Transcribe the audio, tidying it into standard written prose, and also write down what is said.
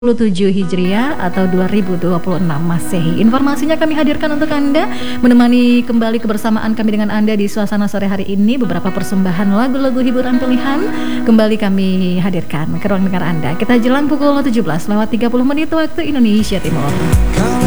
Hijriah atau 2026 Masehi. Informasinya kami hadirkan untuk Anda, menemani kembali kebersamaan kami dengan Anda di suasana sore hari ini. Beberapa persembahan lagu-lagu hiburan pilihan kembali kami hadirkan ke ruang dengar Anda. Kita jelang pukul 17 lewat 30 menit waktu Indonesia Timur.